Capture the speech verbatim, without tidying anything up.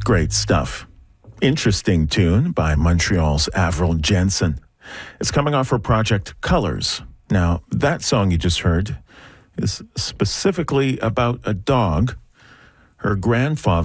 Great stuff. Interesting tune by Montreal's Avril Jensen. It's coming off her project Colors. Now, that song you just heard is specifically about a dog. Her grandfather